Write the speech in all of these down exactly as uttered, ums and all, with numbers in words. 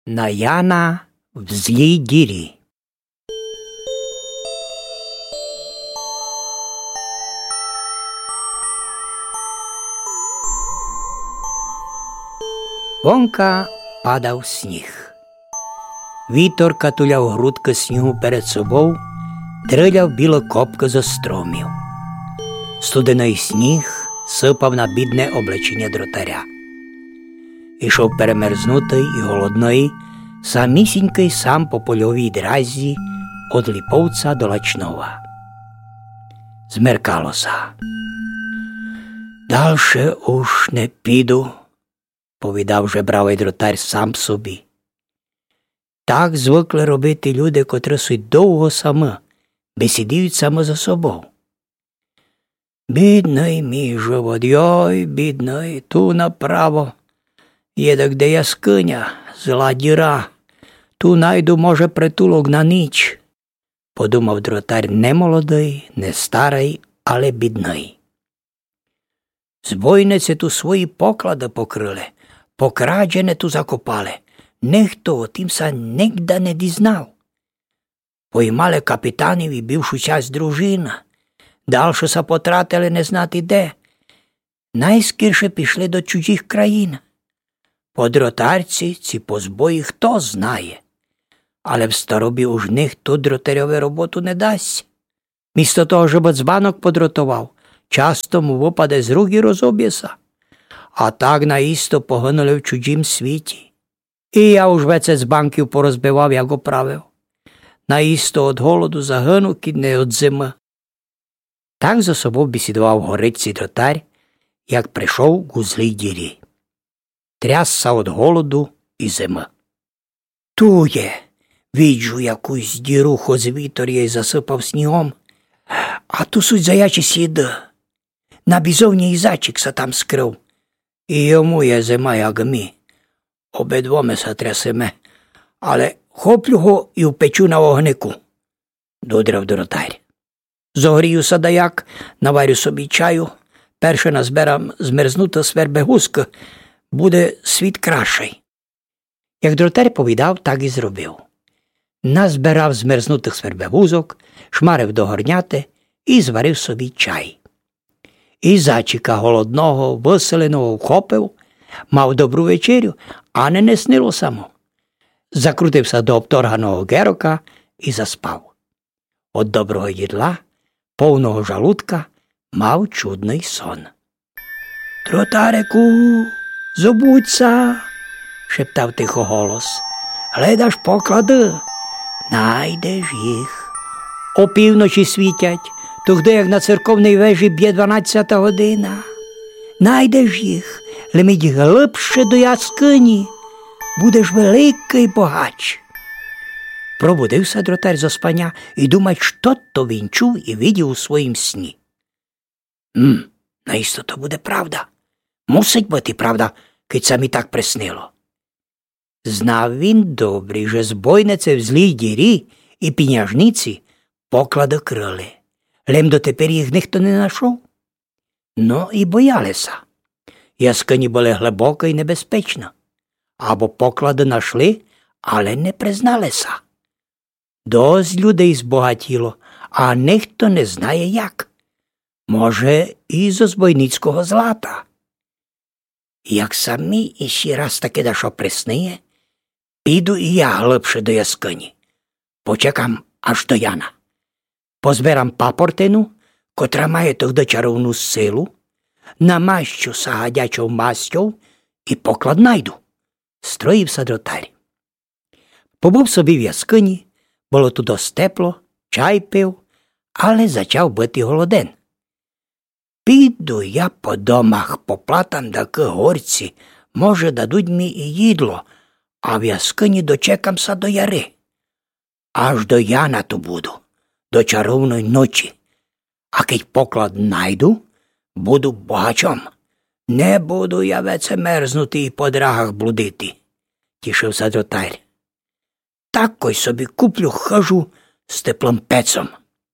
На Яна в злій дірі. Вонка падав сніг. Вітер катуляв грудки снігу перед собою, дриляв біло копки з остромів. Студений сніг сипав на бідне обличчя дротаря. Ішов перемерзнутий і голодний, самісінький сам по польовій дразі од Ліповця до Лачнова. Змеркалося. «Дальше уж не піду», – повідав жебравий дротар сам собі. Так звикли робити люди, котрі суть довго самі, бесідують саме за собою. «Бідний мій живот, йой, бідний, ту направо. Є так де яскиня, зла діра. Ту найду, може, притулок на ніч», – подумав дротар не молодий, не старий, але бідний. Збойниці ту свої поклади покрили, покрадене ту закопали. Ніхто о тим са нігде не дізнав. Поймали капітанів і бившу часть дружина. Дальше са потратили не знати де. Найскірше пішли до чужих країн. По дротарці ці позбої хто знає. Але в старобі уж ніхто дротарьові роботу не дасть. Місто того, щоб дзбанок подротував, часто му випаде з рук і розоб'єся. А так наісто погинули в чужім світі. І я уж веце з банків порозбивав, як оправив. Наісто од голоду загину, кід не од зими. Так за собою бесідував гориці дротар, як прийшов у злій дірі. Трясся од голоду і зими. Тує, віджу якусь діру, хоз вітер їй засипав снігом, а ту суть заячі сліди. На бізовні і зайчик са там скрив, і йому є зима, як мі. Обидвоми са трясеме, але хоплю го і впечу на вогнику, додрав дротар. Зогрію садаяк, наварю собі чаю, перше назберам змерзнута свербегузка, буде світ кращий. Як дротар повідав, так і зробив. Назбирав змерзнутих свербегузок, шмарив до горняти і зварив собі чай. І зайчика голодного, веселеного вхопив, мав добру вечерю, а не не снило само. Закрутився до обторганого герока і заспав. От доброго їдла, повного жалудка, мав чудний сон. «Дротарику, зобудься!» – шептав тихо голос. «Гледаш поклади, найдеш їх. Опівночі світять, тогди як на церковній вежі б'є дванадцята година. Найдеш їх, леміть глибше до яскині, будеш великий богач». Пробудився дротар зо спання і думає, що то він чув і видів у своїм сні. «М, наісто то буде правда. Мусить бути правда, кить самі так приснило». Знав він добре, що збойниці в злій дірі і піняжниці поклади крили. Лем дотепер їх ніхто не знайшов. Ну і боялися. Яскині були глибоко і небезпечно. Або поклади знайшли, але не призналися. Досить людей збагатіло, а ніхто не знає як. Може, і зо збойницького злата. Як самі іще раз таки да що приснує, піду і я глибше до яскині. Почекам аж до Яна. Позберам папортину, котра має тогда чаровну силу, намащу сагадячов мастю і поклад найду. Строївся дротар. Побув собі в яскині, було тут досить тепло, чай пив, але зачав бити голоден. «Піду я по домах, поплатам таки горці, може, дадуть мі і їдло, а в яскині дочекамся до яри. Аж до Яна ту буду, до чаровної ночі. А кить поклад найду, буду богачом. Не буду я веце мерзнути і по драгах блудити», – тішився дротар. «Такой собі куплю хижу з теплим пецом».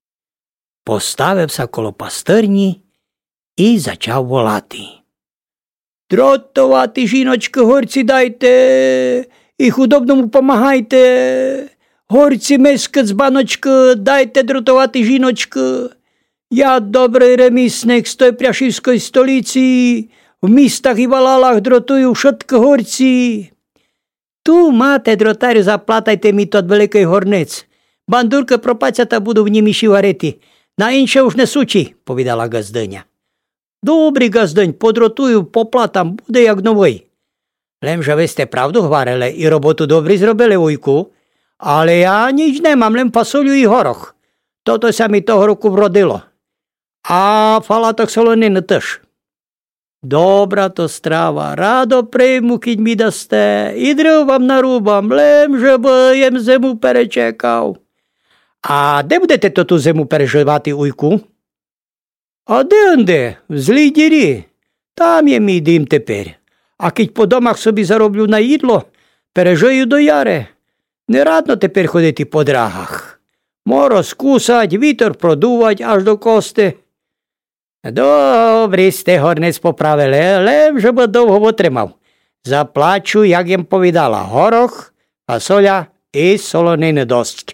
Поставився коло пастирні і зачав волати. «Дротувати, жіночки, горці дайте, і худобному помагайте. Горці миски з баночки, дайте дротувати жіночки. Я добрий ремісник з той пряшівської столиці, в містах і валалах дротую шотки горці. Ту, мате, дротарю, заплатайте мій тот великий горниць. Бандурки пропаться та буду в німіші варити. На інше уж не сучі, повідала газдиня. Добрий газдинь, подротую, поплатам, буде як новий. Лем же ви сте правду говорили і роботу добрі зробили, вуйку. Але я ніч не мам, лем фасолю і горох. То-то самі того року вродило. А фалаток солонини теж. Добра то страва, радо прийму, кінь мі дасте, і дров вам нарубам, лем же боєм зиму перечекав. А де будете то ту зиму переживати, уйку? А де-онде, в злій дірі. Там є мій дім тепер. А кіть по домах собі зароблю на їдло, пережию до яри. Не радно тепер ходити по драгах. Мороз кусать, вітер продувать аж до кости. Добрі сте горниць поправили, лем же би довго витримав. Заплачу, як їм повідала, горох, фасоля і солонини досить.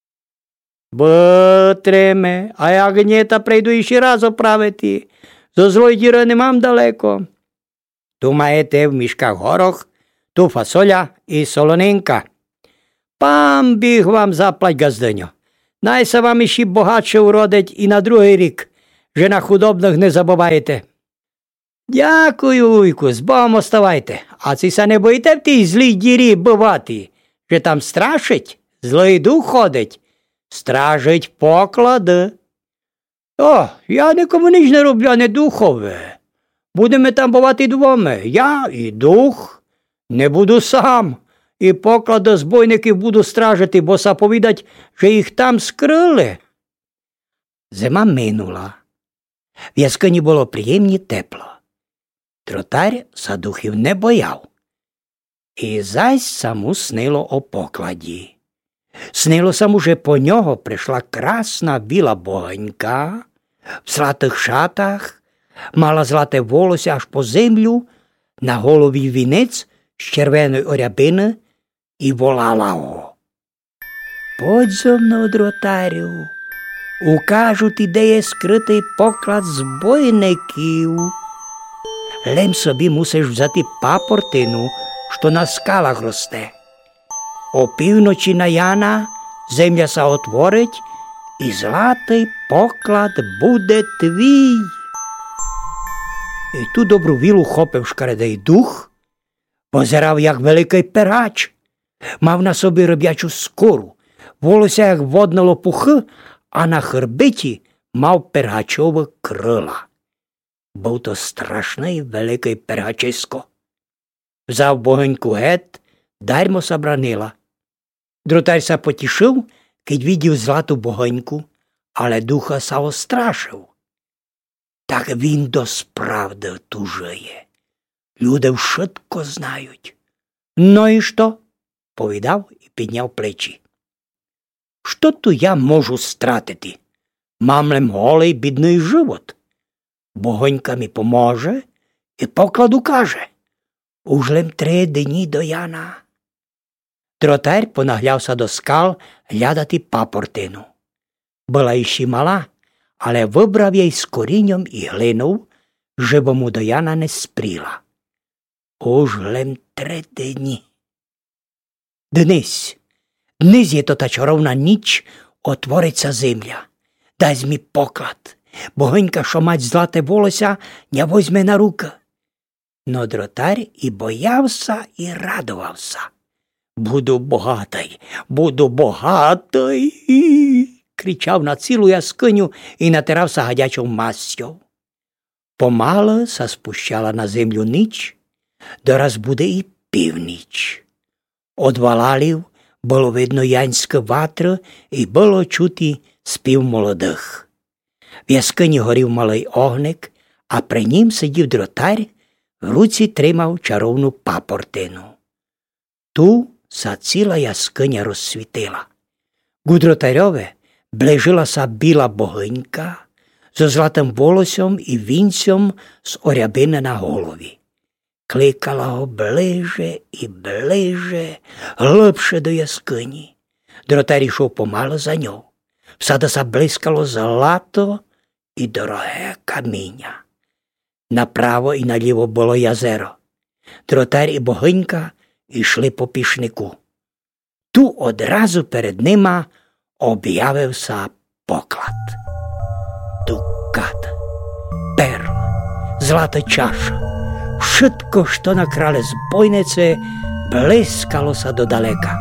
Витриме, а як ні, та прийду іще раз оправити. Зо злої діри не мам далеко. Ту маєте в мішках горох, ту фасоля і солонинка. Пан біг вам заплать, газдиню. Найся вам іще багатше уродить і на другий рік. Же на худобних не забуваєте. Дякую, уйку, з Богом оставайте. А ці се не боїте в тій злій дірі бувати? Же там страшить, злий дух ходить, стражить поклади. О, я нікому ніч не роблю, а не духове. Будемо там бувати двоме, я і дух. Не буду сам, і поклади збойників буду стражити, бо заповідать, що їх там скрили. Зима минула. В яскині було приємні тепло. Дротар за духів не бояв. І зась саму снило о покладі. Снило саму, що по нього прийшла красна біла богонька, в златих шатах, мала злате волосся аж по землю, на голові вінець з червоної орябини і волала о. Подь зо мною, дротарю, укажу ти, де є скритий поклад збойників. Лем собі мусиш взяти папортину, що на скалах росте. О півночі на Яна земля са отворить, і златий поклад буде твій. І ту добру вілу хопив шкаредий дух, позирав, як великий перач, мав на собі риб'ячу скору, волосся, як водна лопухи, а на хребеті мав пергачове крила. Був то страшний великий пергачисько. Взяв богоньку гет, дармо забранила. Дротар са потішив, кить видів злату богоньку, але духа са острашив. Так він до справди тужиє. Люди вшитко знають. Ну і що? Повідав і підняв плечі. Що то я можу стратити? Мамлем голий бідний живот. Богонька ми поможе і покладу каже. Ужлем три дні до Яна. Дротар понаглявся до скал глядати папортину. Була іще мала, але вибрав їй з корінням і глинув, щоб му до Яна не спріла. Ужлем три дні. Днись, днись є то та чаровна ніч, отвориться земля. Дай мі поклад. Богонька, що мать злате волосся, не возьме на руки. Но дротар і боявся, і радувався. Буду богатий, буду богатий, кричав на цілу яскиню і натирався гадячою массю. Помало се спущала на землю ніч, дораз буде і північ. Од валалів було видно янське ватри і було чути спів молодих. В яскині горів малий огник, а при нім сидів дротар, в руці тримав чаровну папортину. Ту са ціла яскиня розсвітила. Ку дротарьове ближилася біла богинька зо златим волоссям і вінцем з орябини на голові. кликала го ближе і ближе, глибше до яскині. Дротар йшов помало за нього. В садоса блискало злато і дороге каміння. Направо і наліво було язеро. Дротар і богинька йшли по пішнику. Ту одразу перед ними об'явився поклад. Дукат, перл, злата чаша. Wszystko, що на крале збойнице, блискалося додалека.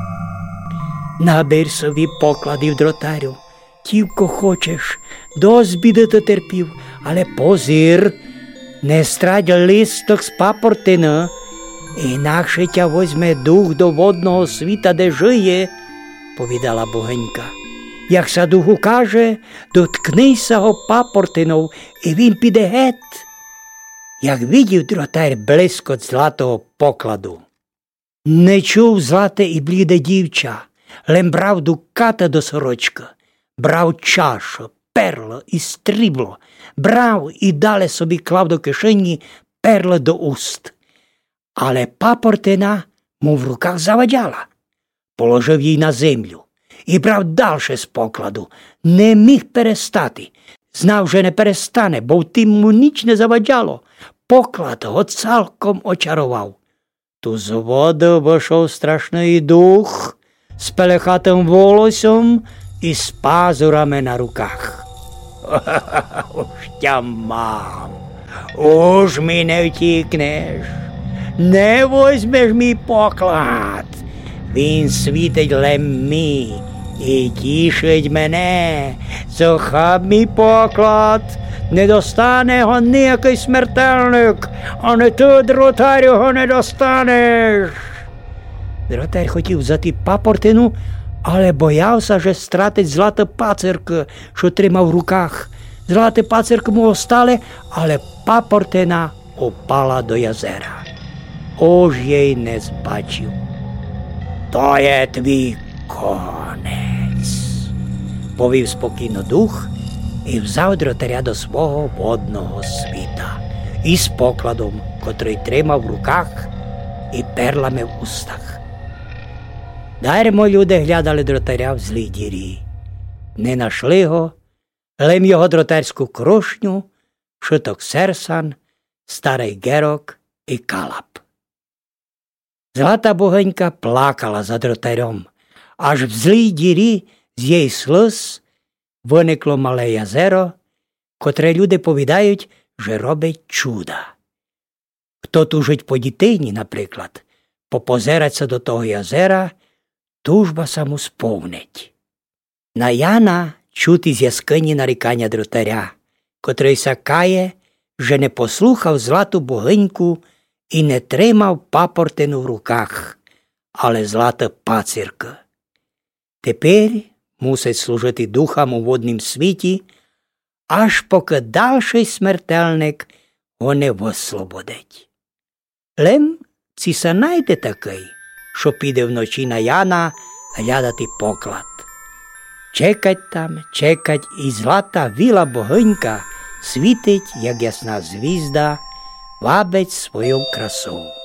Набір собі покладів, дротарю, тільки хочеш, до збіди дотерпів, але позір, не страдь листок з папортина, інакше тя возьме дух до водного світа, де жиє, повідала богинька. Як са духу каже, доткнися го папортинов, і він піде геть. Як видів дротар блискот златого покладу, не чув злате і бліде дівча, лем брав дуката до сорочка, брав чашу, перло і стрібло, брав і далі собі клав до кишені, перло до уст. Але папортина му в руках завадяла. Положив їй на землю і брав дальше з покладу. Не міг перестати. Знав, що не перестане, бо в тим му ніч не завадяло. Поклад го цалком очарував. Ту з води вийшов страшний дух з пелехатим волоссям і з пазурами на руках. Уж тя мам, уж ми не втікнеш, не возьмеш мій поклад. Він світить леммі і тішить мене, захаб мій поклад. Не достане його ніякий смертельник, а не ти, дротар, його не достанеш. Дротар хотів взяти папортину, але боявся, що стратить злате пацирки, що тримав в руках. Злате пацирки му остали, але папортина упала до язера. Ож їй не збачив. То є твій конець, повів спокійно дух і взяв дротаря до свого водного світа із покладом, котрий тримав в руках і перлами в устах. Дармо люди глядали дротаря в злій дірі. Не нашли го, лем його дротарську крошню, шиток серсан, старий герок і калап. Злата богинька плакала за дротарем, аж в злій дірі з її сліз виникло мале язеро, котре люди повідають, що робить чуда. Хто тужить по дітині, наприклад, попозератися до того язера, тужба саму сповнить. На Яна чути з яскині нарікання дротаря, котрий сакає, що не послухав злату богиньку і не тримав папортину в руках, але злата пацирка. Тепер мусить служити духам у воднім світі, аж поки дальший смертельник го не вислободить. Лем ці се найде такий, що піде вночі на Яна глядати поклад. Чекать там, чекать, і злата віла богинька світить, як ясна звізда, вабить свою красу.